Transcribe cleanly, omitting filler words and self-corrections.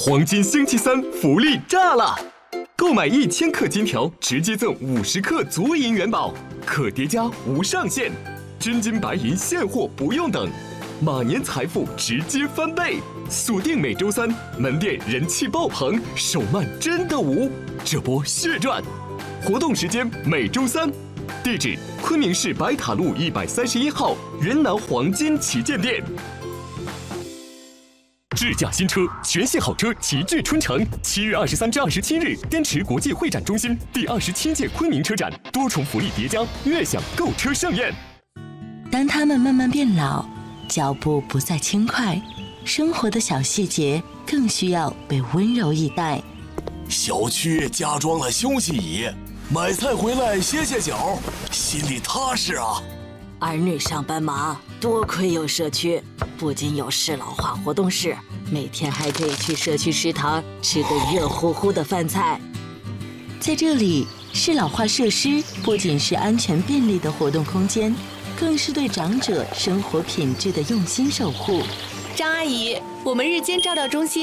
黄金星期三福利炸了！购买1000克金条，直接赠50克足银元宝，可叠加无上限，真金白银现货不用等，马年财富直接翻倍！锁定每周三，门店人气爆棚，手慢真的无，这波血赚！活动时间每周三，地址：昆明市白塔路131号云南黄金旗舰店。智驾新车，全系好车齐聚春城。7月23至27日，滇池国际会展中心第27届昆明车展，多重福利叠加，悦享购车盛宴。 当他们慢慢变老，脚步不再轻快，生活的小细节更需要被温柔以待。 小区加装了休息椅，买菜回来歇歇脚，心里踏实啊。 儿女上班忙，多亏有社区，不仅有适老化活动室，每天还可以去社区食堂吃个热乎乎的饭菜。 在这里，适老化设施不仅是安全便利的活动空间，更是对长者生活品质的用心守护。 张阿姨，我们日间照料中心